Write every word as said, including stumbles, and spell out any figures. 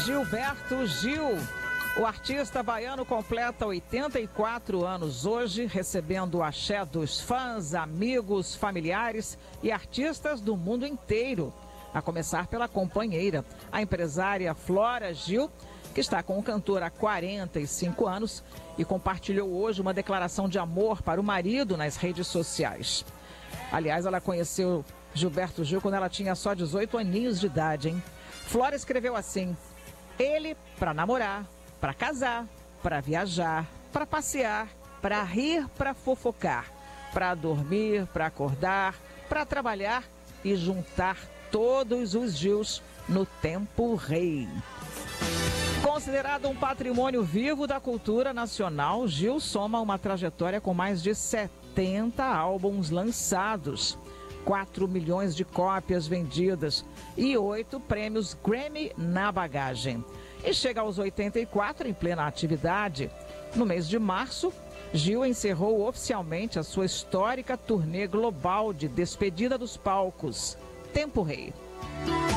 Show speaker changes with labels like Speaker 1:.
Speaker 1: Gilberto Gil. O artista baiano completa oitenta e quatro anos hoje, recebendo o axé dos fãs, amigos, familiares e artistas do mundo inteiro. A começar pela companheira, a empresária Flora Gil, que está com o cantor há quarenta e cinco anos e compartilhou hoje uma declaração de amor para o marido nas redes sociais. Aliás, ela conheceu Gilberto Gil quando ela tinha só dezoito aninhos de idade, hein? Flora escreveu assim: ele para namorar, para casar, para viajar, para passear, para rir, para fofocar, para dormir, para acordar, para trabalhar e juntar todos os Gils no tempo rei. Considerado um patrimônio vivo da cultura nacional, Gil soma uma trajetória com mais de setenta álbuns lançados, quatro milhões de cópias vendidas e oito prêmios Grammy na bagagem. E chega aos oitenta e quatro em plena atividade. No mês de março, Gil encerrou oficialmente a sua histórica turnê global de despedida dos palcos, Tempo Rei.